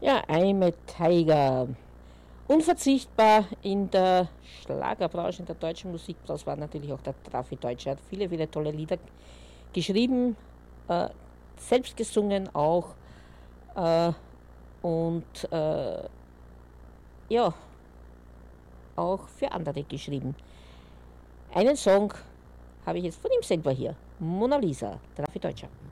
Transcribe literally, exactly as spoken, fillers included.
Ja, I'm a Tiger. Unverzichtbar in der Schlagerbranche, in der deutschen Musikbranche war natürlich auch der Raffi Deutsch. Er hat viele, viele tolle Lieder geschrieben, äh, selbst gesungen auch äh, und äh, ja, auch für andere geschrieben. Einen Song habe ich jetzt von ihm selber hier. Mona Lisa, der Raffi Deutscher.